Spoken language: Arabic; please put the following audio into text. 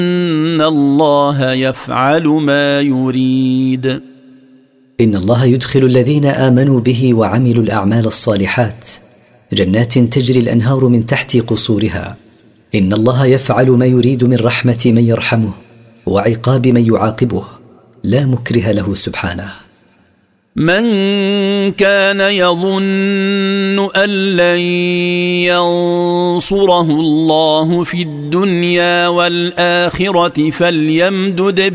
إن الله يفعل ما يريد. إن الله يدخل الذين آمنوا به وعملوا الأعمال الصالحات جنات تجري الأنهار من تحت قصورها. إن الله يفعل ما يريد من رحمة من يرحمه وعقاب من يعاقبه، لا مكره له سبحانه. من كان يظن أن لن ينصره الله في الدنيا والآخرة فليمدد